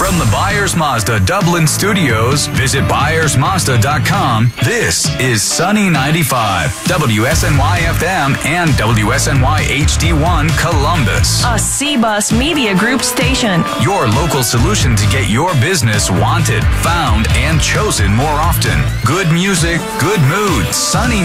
From the Byers Mazda Dublin Studios, visit ByersMazda.com. This is Sunny 95, WSNY FM and WSNY HD1 Columbus. A C-Bus Media Group station. Your local solution to get your business wanted, found, and chosen more often. Good music, good mood. Sunny